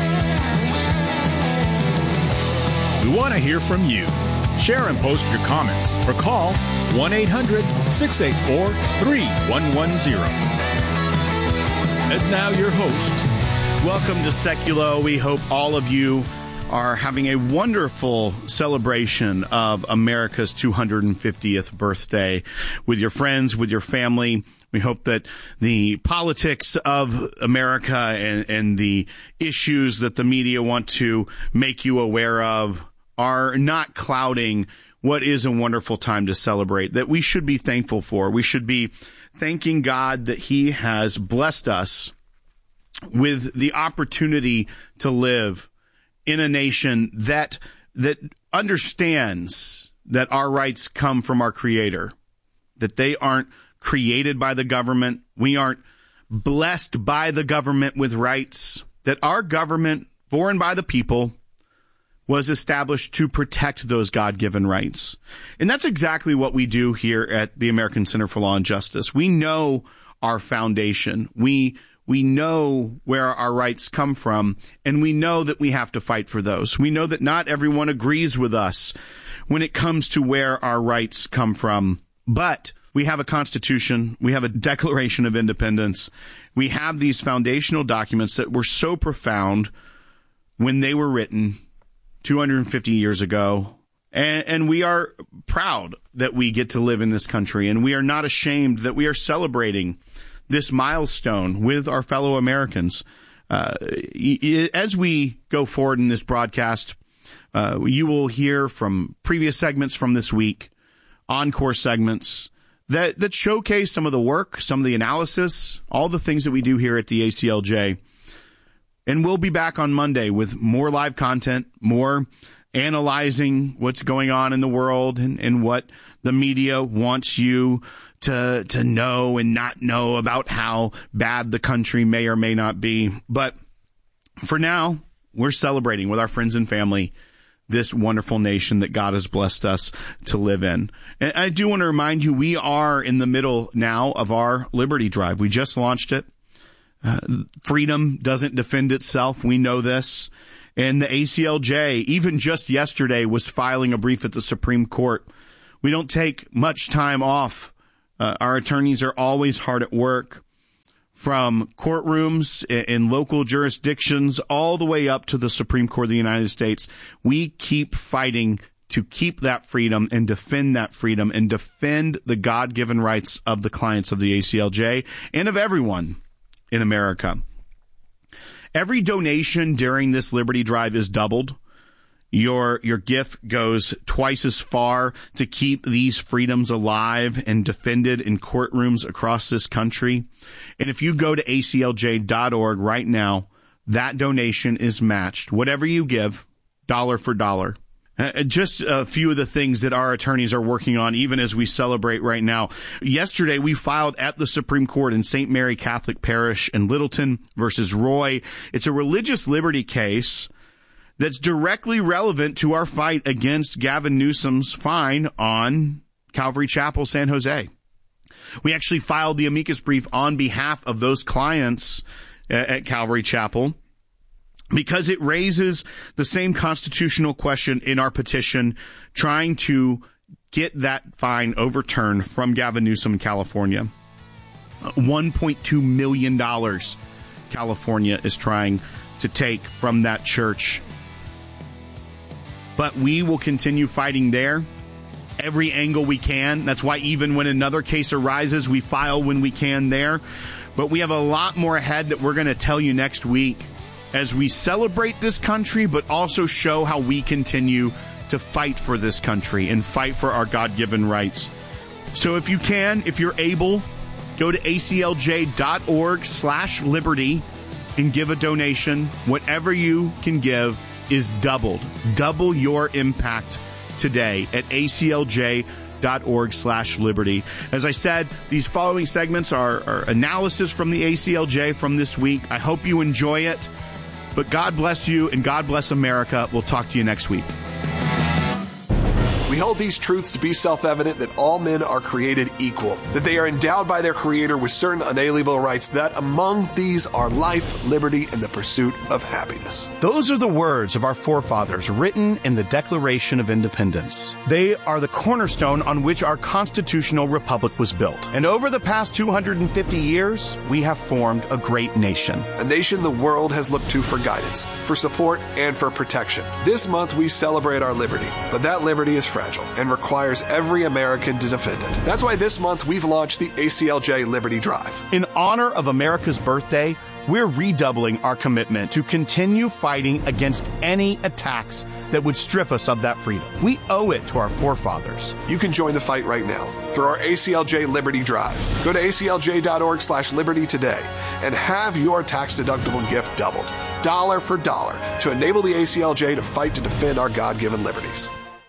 We want to hear from you. Share and post your comments or call one eight hundred, six eight four, three one one zero. And now your host. Welcome to Seculo. We hope all of you are having a wonderful celebration of America's two hundred fiftieth birthday with your friends, with your family. We hope that the politics of America and, and the issues that the media want to make you aware of are not clouding what is a wonderful time to celebrate, that we should be thankful for. We should be thanking God that He has blessed us with the opportunity to live in a nation that that understands that our rights come from our Creator, that they aren't created by the government. We aren't blessed by the government with rights, that our government, for and by the people, was established to protect those God-given rights. And that's exactly what we do here at the American Center for Law and Justice. We know our foundation. We we know where our rights come from, and we know that we have to fight for those. We know that not everyone agrees with us when it comes to where our rights come from. But we have a Constitution. We have a Declaration of Independence. We have these foundational documents that were so profound when they were written two hundred fifty years ago, and, and we are proud that we get to live in this country, and we are not ashamed that we are celebrating this milestone with our fellow Americans. Uh, as we go forward in this broadcast, uh, you will hear from previous segments from this week, encore segments that, that showcase some of the work, some of the analysis, all the things that we do here at the A C L J. And we'll be back on Monday with more live content, more analyzing what's going on in the world and, and what the media wants you to to know and not know about how bad the country may or may not be. But for now, we're celebrating with our friends and family this wonderful nation that God has blessed us to live in. And I do want to remind you, we are in the middle now of our Liberty Drive. We just launched it. Uh, freedom doesn't defend itself. We know this. And the A C L J, even just yesterday, was filing a brief at the Supreme Court. We don't take much time off. Uh, our attorneys are always hard at work, from courtrooms in local jurisdictions all the way up to the Supreme Court of the United States. We keep fighting to keep that freedom and defend that freedom and defend the God-given rights of the clients of the A C L J and of everyone in America. Every donation during this Liberty Drive is doubled. Your your gift goes twice as far to keep these freedoms alive and defended in courtrooms across this country. And if you go to A C L J dot org right now, that donation is matched. Whatever you give, dollar for dollar. Uh, just a few of the things that our attorneys are working on, even as we celebrate right now. Yesterday, we filed at the Supreme Court in Saint Mary Catholic Parish in Littleton versus Roy. It's a religious liberty case that's directly relevant to our fight against Gavin Newsom's fine on Calvary Chapel, San Jose. We actually filed the amicus brief on behalf of those clients at Calvary Chapel because it raises the same constitutional question in our petition, trying to get that fine overturned from Gavin Newsom in California. one point two million dollars California is trying to take from that church. But we will continue fighting there, every angle we can. That's why even when another case arises, we file when we can there. But we have a lot more ahead that we're going to tell you next week as we celebrate this country, but also show how we continue to fight for this country and fight for our God-given rights. So if you can, if you're able, go to A C L J dot org slash liberty and give a donation. Whatever you can give is doubled. Double your impact today at A C L J dot org slash liberty. As I said, these following segments are, are analysis from the A C L J from this week. I hope you enjoy it. But God bless you and God bless America. We'll talk to you next week. We hold these truths to be self-evident that all men are created equal, that they are endowed by their Creator with certain unalienable rights, that among these are life, liberty, and the pursuit of happiness. Those are the words of our forefathers written in the Declaration of Independence. They are the cornerstone on which our constitutional republic was built. And over the past two hundred fifty years, we have formed a great nation. A nation the world has looked to for guidance, for support, and for protection. This month we celebrate our liberty, but that liberty is fragile and requires every American to defend it. That's why this month we've launched the A C L J Liberty Drive. In honor of America's birthday, we're redoubling our commitment to continue fighting against any attacks that would strip us of that freedom. We owe it to our forefathers. You can join the fight right now through our A C L J Liberty Drive. Go to A C L J dot org slash liberty today and have your tax-deductible gift doubled, dollar for dollar, to enable the A C L J to fight to defend our God-given liberties.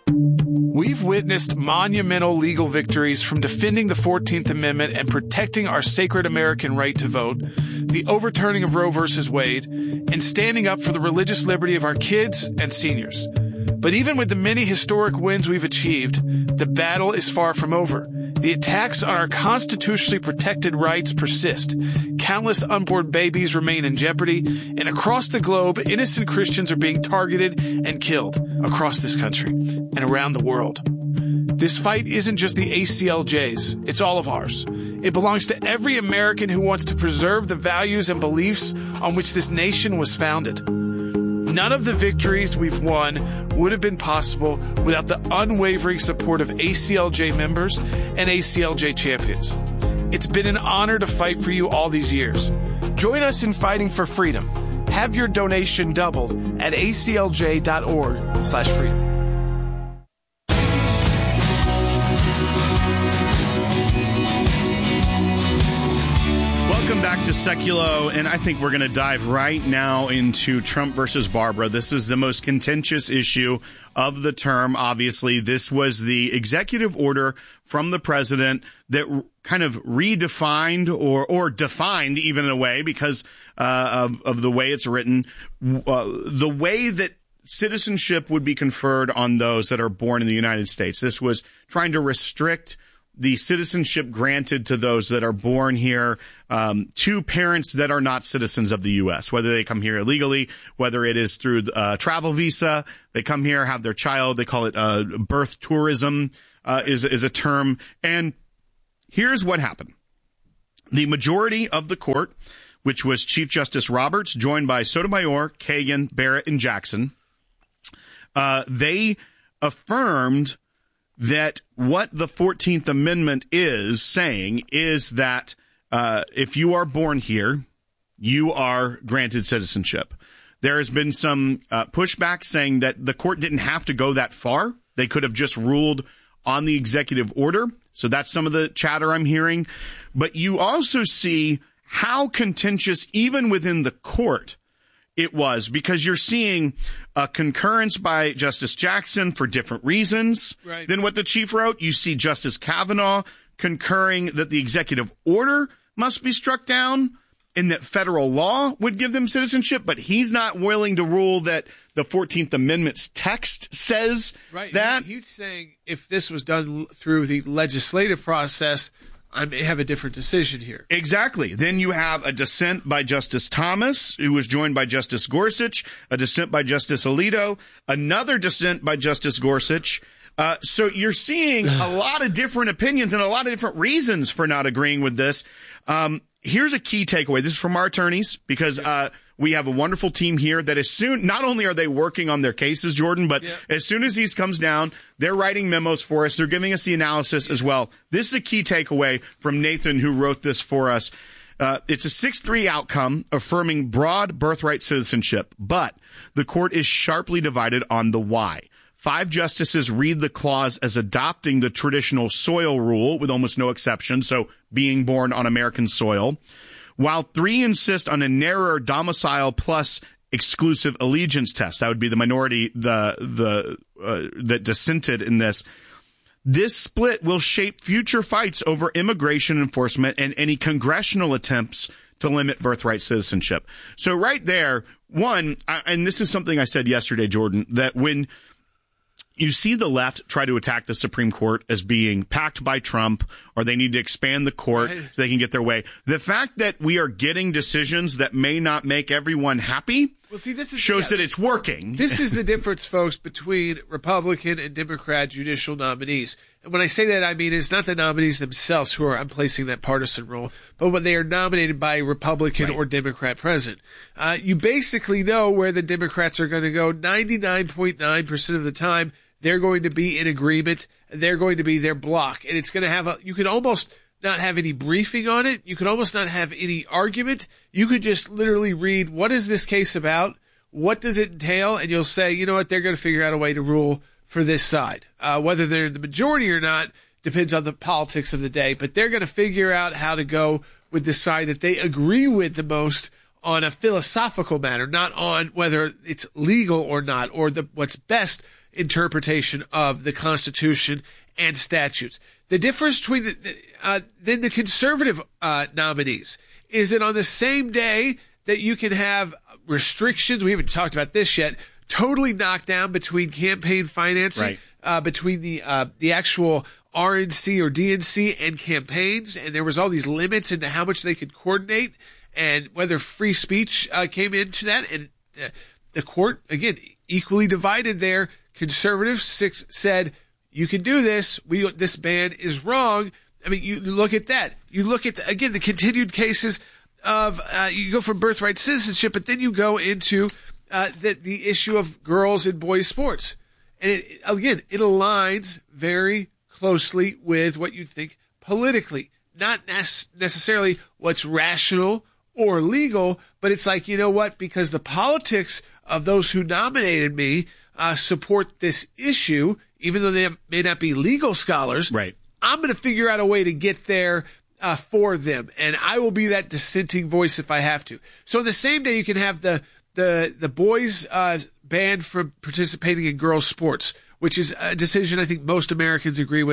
We've witnessed monumental legal victories, from defending the fourteenth Amendment and protecting our sacred American right to vote, the overturning of Roe versus Wade, and standing up for the religious liberty of our kids and seniors. But even with the many historic wins we've achieved, the battle is far from over. The attacks on our constitutionally protected rights persist. Countless unborn babies remain in jeopardy, and across the globe, innocent Christians are being targeted and killed across this country and around the world. This fight isn't just the A C L J's, it's all of ours. It belongs to every American who wants to preserve the values and beliefs on which this nation was founded. None of the victories we've won would have been possible without the unwavering support of A C L J members and A C L J champions. It's been an honor to fight for you all these years. Join us in fighting for freedom. Have your donation doubled at A C L J dot org slash freedom. Welcome back to Seculo, and I think we're going to dive right now into Trump versus Barbara. This is the most contentious issue of the term. Obviously, this was the executive order from the president that kind of redefined or or defined even in a way because uh, of, of the way it's written, uh, the way that citizenship would be conferred on those that are born in the United States. This was trying to restrict the citizenship granted to those that are born here um, to parents that are not citizens of the U S, whether they come here illegally, whether it is through a travel visa, they come here, have their child, they call it uh, birth tourism uh, is, is a term. And here's what happened. The majority of the court, which was Chief Justice Roberts, joined by Sotomayor, Kagan, Barrett, and Jackson, uh, they affirmed that what the fourteenth Amendment is saying is that uh, if you are born here, you are granted citizenship. There has been some uh, pushback saying that the court didn't have to go that far. They could have just ruled on the executive order. So that's some of the chatter I'm hearing. But you also see how contentious, even within the court, it was, because you're seeing a concurrence by Justice Jackson for different reasons right. than what the chief wrote. You see Justice Kavanaugh concurring that the executive order must be struck down and that federal law would give them citizenship, but he's not willing to rule that the fourteenth Amendment's text says right. that. He, he's saying if this was done through the legislative process, I may have a different decision here. Exactly. Then you have a dissent by Justice Thomas, who was joined by Justice Gorsuch, a dissent by Justice Alito, another dissent by Justice Gorsuch. Uh, so you're seeing a lot of different opinions and a lot of different reasons for not agreeing with this. Um, here's a key takeaway. This is from our attorneys, because uh, we have a wonderful team here that as soon, not only are they working on their cases, Jordan, but yeah. as soon as these comes down, they're writing memos for us. They're giving us the analysis as well. This is a key takeaway from Nathan, who wrote this for us. Uh, it's a six three outcome affirming broad birthright citizenship, but the court is sharply divided on the why. Five justices read the clause as adopting the traditional soil rule with almost no exception, so being born on American soil, while three insist on a narrower domicile plus exclusive allegiance test. That would be the minority the the uh, that dissented in this. This split will shape future fights over immigration enforcement and any congressional attempts to limit birthright citizenship. So right there, one, and this is something I said yesterday, Jordan, that when you see the left try to attack the Supreme Court as being packed by Trump, or they need to expand the court right. so they can get their way. The fact that we are getting decisions that may not make everyone happy well, see, this is, shows yes. that it's working. This is the difference, folks, between Republican and Democrat judicial nominees. And when I say that, I mean it's not the nominees themselves who are I'm placing that partisan role, but when they are nominated by a Republican right. or Democrat president. Uh, you basically know where the Democrats are going to go ninety-nine point nine percent of the time. They're going to be in agreement. They're going to be their block. And it's going to have a, you could almost not have any briefing on it. You could almost not have any argument. You could just literally read, what is this case about? What does it entail? And you'll say, you know what, they're going to figure out a way to rule for this side. Uh, whether they're the majority or not depends on the politics of the day, but they're going to figure out how to go with the side that they agree with the most on a philosophical matter, not on whether it's legal or not, or the what's best interpretation of the Constitution and statutes. The difference between the, uh, then the conservative uh, nominees is that on the same day that you can have restrictions, we haven't talked about this yet, totally knocked down between campaign financing, right. uh, between the uh, the actual R N C or D N C and campaigns, and there was all these limits into how much they could coordinate and whether free speech uh, came into that. And uh, the court, again, equally divided there. Conservatives six said, you can do this. We this ban is wrong. I mean, you look at that. You look at, the, again, the continued cases of, uh, you go from birthright citizenship, but then you go into uh, the, the issue of girls and boys sports. And it, again, it aligns very closely with what you think politically, not nes- necessarily what's rational or legal, but it's like, you know what, because the politics of those who nominated me uh, support this issue, even though they may not be legal scholars, right. I'm going to figure out a way to get there uh, for them, and I will be that dissenting voice if I have to. So the same day you can have the the the boys uh, banned from participating in girls' sports, which is a decision I think most Americans agree with,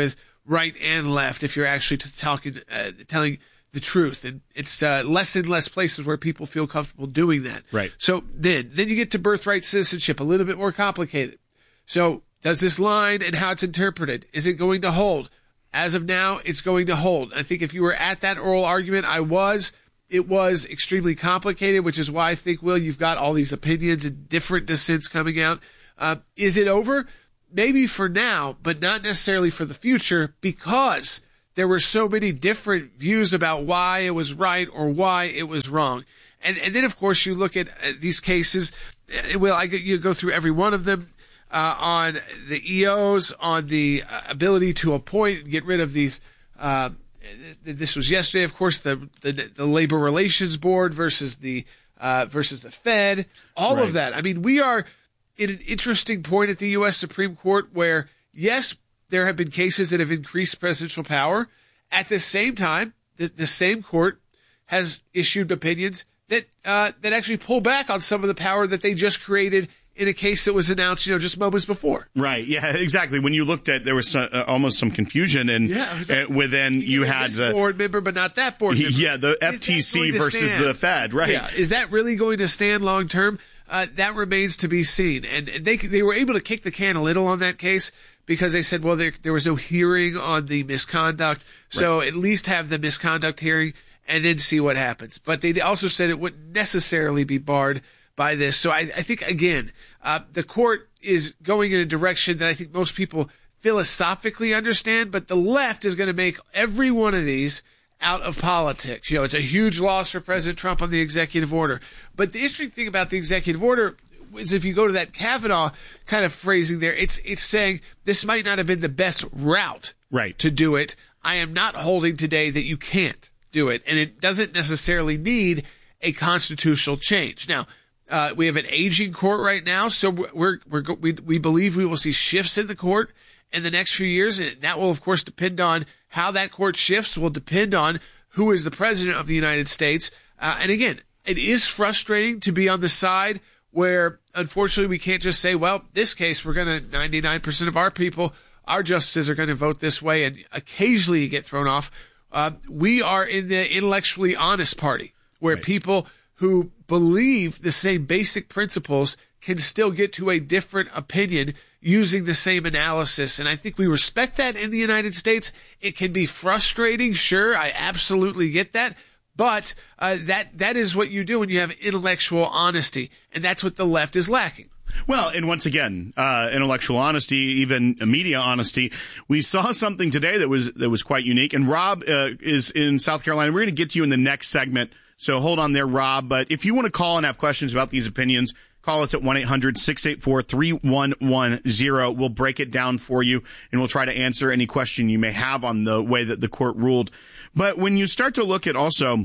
right and left if you're actually talking, uh, telling the truth. And it's uh, less and less places where people feel comfortable doing that. Right. So then, then you get to birthright citizenship, a little bit more complicated. So does this line and how it's interpreted, is it going to hold? As of now, it's going to hold. I think if you were at that oral argument, I was, it was extremely complicated, which is why I think, Will, you've got all these opinions and different dissents coming out. Uh, is it over? Maybe for now, but not necessarily for the future, because there were so many different views about why it was right or why it was wrong. And, and then, of course, you look at uh, these cases. Uh, Will, I you go through every one of them. Uh, on the E Os, on the uh, ability to appoint and get rid of these. Uh, this was yesterday, of course, the, the the Labor Relations Board versus the uh, versus the Fed. All Right. of that. I mean, we are in an interesting point at the U S Supreme Court where, yes, there have been cases that have increased presidential power. At the same time, the, the same court has issued opinions that uh, that actually pull back on some of the power that they just created in a case that was announced, you know, just moments before. Right. Yeah, exactly. When you looked at, there was some, uh, almost some confusion, and Yeah, it was like, uh, within you, you had this the board member, but not that board member. yeah the Is that F T C going to versus stand? the Fed. Right. Yeah. Is that really going to stand long term? Uh, that remains to be seen. And they they were able to kick the can a little on that case because they said, well, there there was no hearing on the misconduct, so Right. at least have the misconduct hearing and then see what happens. But they also said it wouldn't necessarily be barred by this. So I, I think, again, uh, the court is going in a direction that I think most people philosophically understand, but the left is going to make every one of these out of politics. You know, it's a huge loss for President Trump on the executive order. But the interesting thing about the executive order is if you go to that Kavanaugh kind of phrasing there, it's it's saying this might not have been the best route right. to do it. I am not holding today that you can't do it. And it doesn't necessarily need a constitutional change. Now, Uh, we have an aging court right now, so we're, we're, we, we believe we will see shifts in the court in the next few years. And that will, of course, depend on how that court shifts, will depend on who is the president of the United States. Uh, and again, it is frustrating to be on the side where, unfortunately, we can't just say, well, this case, we're going to, ninety-nine percent of our people, our justices are going to vote this way, and occasionally you get thrown off. Uh, we are in the intellectually honest party where Right. people who believe the same basic principles can still get to a different opinion using the same analysis. And I think we respect that in the United States. It can be frustrating. Sure, I absolutely get that. But uh, that that is what you do when you have intellectual honesty. And that's what the left is lacking. Well, and once again, uh, intellectual honesty, even media honesty. We saw something today that was that was quite unique. And Rob uh, is in South Carolina. We're going to get to you in the next segment. So hold on there, Rob. But if you want to call and have questions about these opinions, call us at one eight hundred six eight four three one one zero. We'll break it down for you, and we'll try to answer any question you may have on the way that the court ruled. But when you start to look at also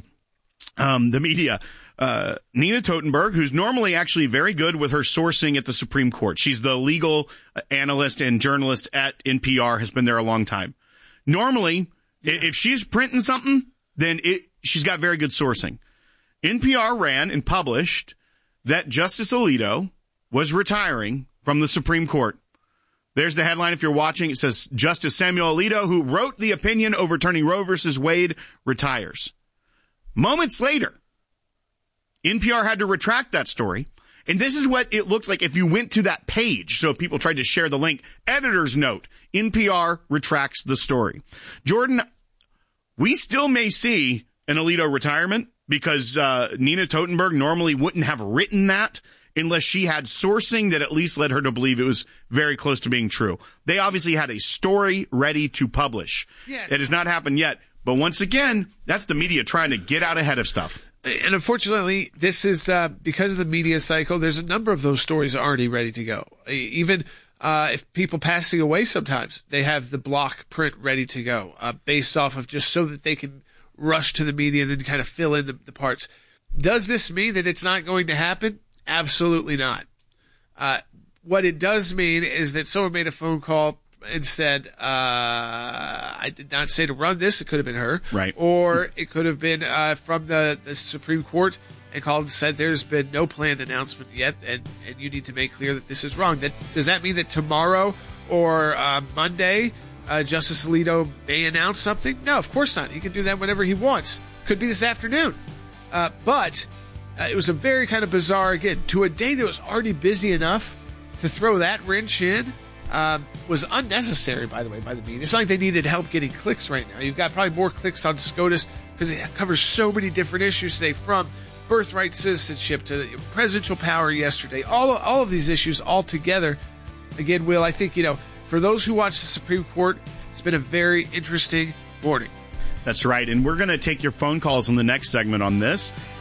um, the media, uh, Nina Totenberg, who's normally actually very good with her sourcing at the Supreme Court. She's the legal analyst and journalist at N P R, has been there a long time. Normally, yeah. if she's printing something, then it, she's got very good sourcing. N P R ran and published that Justice Alito was retiring from the Supreme Court. There's the headline if you're watching. It says, Justice Samuel Alito, who wrote the opinion overturning Roe versus Wade, retires. Moments later, N P R had to retract that story. And this is what it looked like if you went to that page. So if people tried to share the link, editor's note, N P R retracts the story. Jordan, we still may see an Alito retirement because uh, Nina Totenberg normally wouldn't have written that unless she had sourcing that at least led her to believe it was very close to being true. They obviously had a story ready to publish. Yes. It has not happened yet. But once again, that's the media trying to get out ahead of stuff. And unfortunately, this is uh, because of the media cycle, there's a number of those stories already ready to go. Even uh, if people passing away sometimes, they have the block print ready to go uh, based off of just so that they can rush to the media and then kind of fill in the, the parts. Does this mean that it's not going to happen? Absolutely not. Uh, what it does mean is that someone made a phone call and said, uh, I did not say to run this. It could have been her. Right. Or it could have been uh, from the, the Supreme Court and called and said there's been no planned announcement yet, and, and you need to make clear that this is wrong. That, does that mean that tomorrow or uh, Monday uh, Justice Alito may announce something? No, of course not. He can do that whenever he wants. Could be this afternoon. Uh, but uh, it was a very kind of bizarre, again, to a day that was already busy enough to throw that wrench in. Um, was unnecessary, by the way, by the media. It's not like they needed help getting clicks right now. You've got probably more clicks on SCOTUS because it covers so many different issues today, from birthright citizenship to the presidential power yesterday. All of, all of these issues all together. Again, Will, I think, you know, for those who watch the Supreme Court, it's been a very interesting morning. That's right. And we're going to take your phone calls in the next segment on this.